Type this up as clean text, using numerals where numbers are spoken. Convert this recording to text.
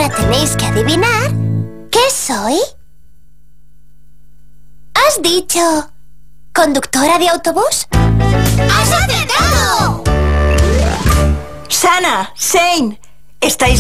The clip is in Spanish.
Ahora tenéis que adivinar qué soy. ¿Has dicho conductora de autobús? ¡Has acertado! Sana, Shane, ¿estáis